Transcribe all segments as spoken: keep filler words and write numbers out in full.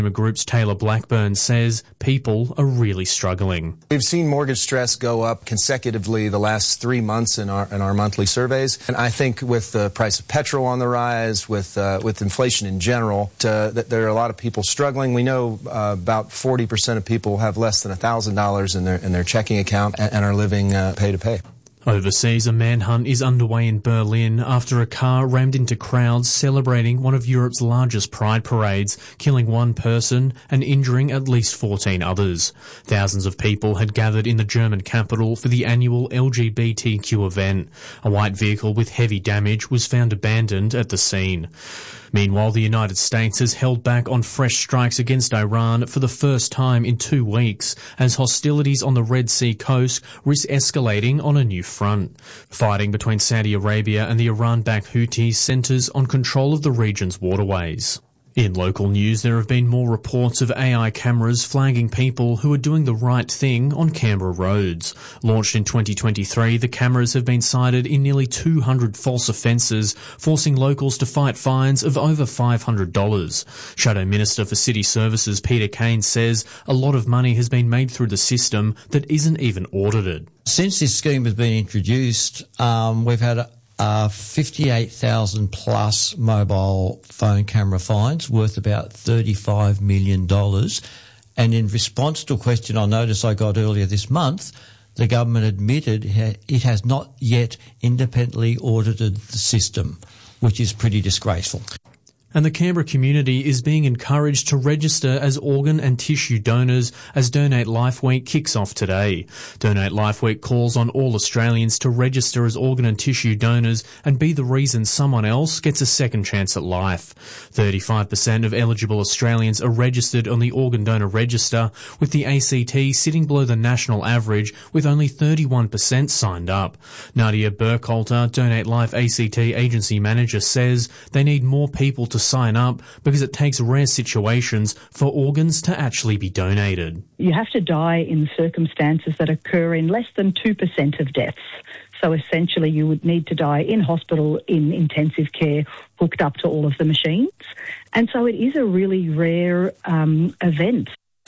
Group's Taylor Blackburn says people are really struggling. We've seen mortgage stress go up consecutively the last three months in our in our monthly surveys, and I think with the price of petrol on the rise, with uh, with inflation in general, uh, that there are a lot of people struggling. We know uh, about forty percent of people have less than one thousand dollars in their in their checking account and, and are living uh, pay to pay. Overseas, a manhunt is underway in Berlin after a car rammed into crowds celebrating one of Europe's largest pride parades, killing one person and injuring at least fourteen others. Thousands of people had gathered in the German capital for the annual L G B T Q event. A white vehicle with heavy damage was found abandoned at the scene. Meanwhile, the United States has held back on fresh strikes against Iran for the first time in two weeks as hostilities on the Red Sea coast risk escalating on a new front. Fighting between Saudi Arabia and the Iran-backed Houthis centres on control of the region's waterways. In local news, there have been more reports of A I cameras flagging people who are doing the right thing on Canberra roads. Launched in twenty twenty-three, the cameras have been cited in nearly two hundred false offences, forcing locals to fight fines of over five hundred dollars. Shadow Minister for City Services Peter Kane says a lot of money has been made through the system that isn't even audited. Since this scheme has been introduced, um, we've had a Uh, fifty-eight thousand plus mobile phone camera fines worth about thirty-five million dollars. And in response to a question on notice I got earlier this month, the government admitted it has not yet independently audited the system, which is pretty disgraceful. And the Canberra community is being encouraged to register as organ and tissue donors as Donate Life Week kicks off today. Donate Life Week calls on all Australians to register as organ and tissue donors and be the reason someone else gets a second chance at life. thirty-five percent of eligible Australians are registered on the Organ Donor Register, with the A C T sitting below the national average with only thirty-one percent signed up. Nadia Burkhalter, Donate Life A C T agency manager, says they need more people to sign up because it takes rare situations for organs to actually be donated. You have to die in circumstances that occur in less than two percent of deaths. So essentially you would need to die in hospital, in intensive care, hooked up to all of the machines. And so it is a really rare um, event.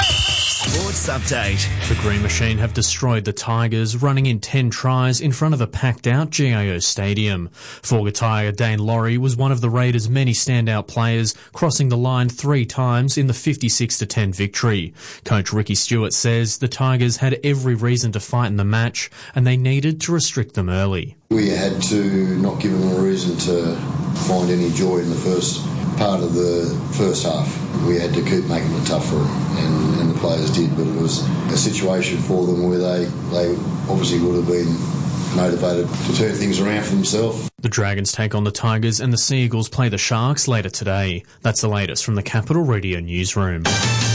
Sports Update. The Green Machine have destroyed the Tigers, running in ten tries in front of a packed-out G I O Stadium. Former Tiger Dane Laurie was one of the Raiders' many standout players, crossing the line three times in the fifty-six to ten victory. Coach Ricky Stewart says the Tigers had every reason to fight in the match, and they needed to restrict them early. We had to not give them a reason to find any joy in the first part of the first half. We had to keep making it tough for them, and, and the players did, but it was a situation for them where they, they obviously would have been motivated to turn things around for themselves. The Dragons take on the Tigers and the Sea Eagles play the Sharks later today. That's the latest from the Capital Radio newsroom.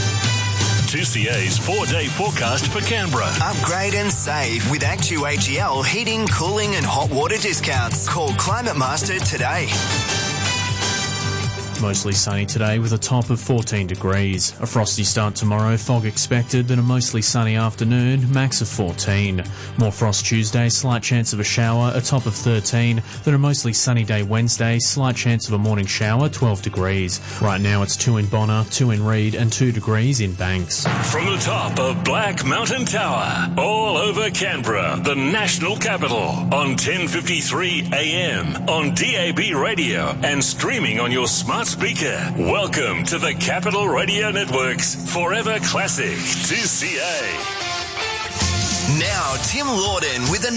two C A's four-day forecast for Canberra. Upgrade and save with Actu A G L heating, cooling and hot water discounts. Call Climate Master today. Mostly sunny today with a top of fourteen degrees. A frosty start tomorrow, fog expected, then a mostly sunny afternoon, max of fourteen. More frost Tuesday, slight chance of a shower, a top of thirteen. Then a mostly sunny day Wednesday, slight chance of a morning shower, twelve degrees. Right now it's two in Bonner, two in Reed and two degrees in Banks. From the top of Black Mountain Tower, all over Canberra, the national capital, on ten fifty-three A M, on D A B radio and streaming on your smart speaker. Welcome to the Capital Radio Network's Forever Classic two C A. Now Tim Lawden with a